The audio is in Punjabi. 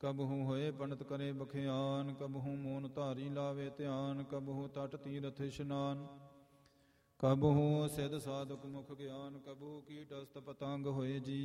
ਕਬਹੂ ਹੋਏ ਪੰਡਤ ਕਰੇ ਬਖਿਆਨ, ਕਬਹੂ ਮੋਨ ਧਾਰੀ ਲਾਵੇ ਧਿਆਨ, ਕਬਹੂ ਤਟ ਤੀਰਥ ਇਸ਼ਨਾਨ, ਕਬਹੂ ਸਿਧ ਸਾਧਕ ਮੁਖ ਗਿਆਨ, ਕਬਹੂ ਕੀਟ ਅਸਤ ਪਤੰਗ ਹੋਏ ਜੀ।